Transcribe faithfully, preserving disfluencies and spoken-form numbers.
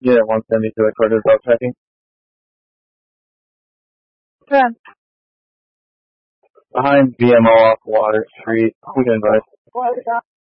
Yeah, one seventy-two at Carter's dog tracking. Yeah. Behind B M O off Water Street. We can advise.